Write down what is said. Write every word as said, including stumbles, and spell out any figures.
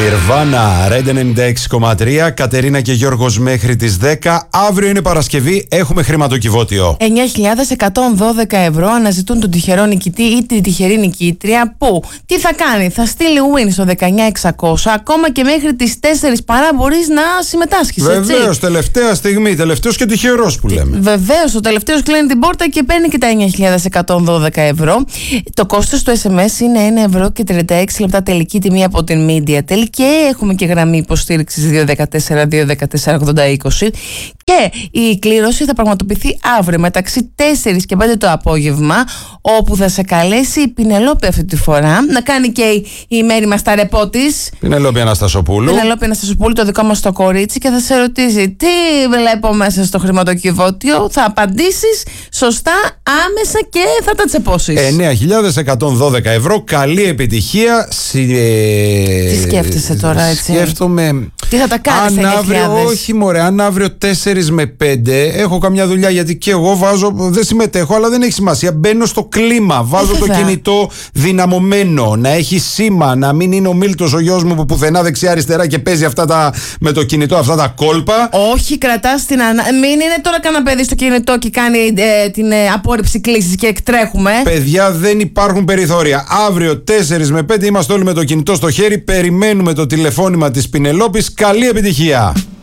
Nirvana, Red ενενήντα έξι κόμμα τρία, Κατερίνα και Γιώργος μέχρι τις δέκα. Αύριο είναι Παρασκευή, έχουμε χρηματοκιβώτιο. εννιά χιλιάδες εκατόν δώδεκα ευρώ αναζητούν τον τυχερό νικητή ή την τυχερή νικήτρια που τι θα κάνει, θα στείλει win στο δεκαεννιά εξακόσια, ακόμα και μέχρι τις τέσσερις παρά μπορείς να συμμετάσχεις. Βεβαίως, τελευταία στιγμή, τελευταίος και τυχερός που λέμε. Βεβαίως, ο τελευταίος κλείνει την πόρτα και παίρνει και τα εννιά χιλιάδες εκατόν δώδεκα ευρώ. Το κόστος του ες εμ ες είναι ένα ευρώ και τριάντα έξι λεπτά τελική τιμή από την MediaTel και έχουμε και γραμμή υποστήριξης δύο ένα τέσσερα δύο ένα τέσσερα ογδόντα είκοσι. Και η κλήρωση θα πραγματοποιηθεί αύριο μεταξύ τέσσερις και πέντε το απόγευμα, όπου θα σε καλέσει η Πινελόπη αυτή τη φορά να κάνει και η, η μέρη μας τα ρεπό της. Πινελόπη Αναστασοπούλου. Πινελόπη Αναστασοπούλου, το δικό μας το κορίτσι, και θα σε ρωτήσει τι βλέπω μέσα στο χρηματοκιβώτιο. Θα απαντήσεις σωστά, άμεσα και θα τα τσεπώσεις. εννιά χιλιάδες εκατόν δώδεκα ευρώ, καλή επιτυχία. Συ... Τι σκέφτεσαι τώρα, έτσι? Σκέφτομαι. Τι θα τα κάνεις? Αν αύριο, όχι μωρέ, αν αύριο τέσσερις με πέντε έχω καμιά δουλειά, γιατί και εγώ βάζω, δεν συμμετέχω, αλλά δεν έχει σημασία. Μπαίνω στο κλίμα, βάζω το κινητό δυναμωμένο, να έχει σήμα, να μην είναι ο Μίλτος ο γιος μου που πουθενά δεξιά-αριστερά και παίζει αυτά τα, με το κινητό αυτά τα κόλπα. Όχι, κρατάς την ανα... Μην είναι τώρα κανένα παιδί στο κινητό και κάνει ε, την ε, απόρριψη κλήσης και εκτρέχουμε. Παιδιά, δεν υπάρχουν περιθώρια. Αύριο τέσσερις με πέντε είμαστε όλοι με το κινητό στο χέρι. Περιμένουμε το τηλεφώνημα της Πινελόπης. Καλή επιτυχία.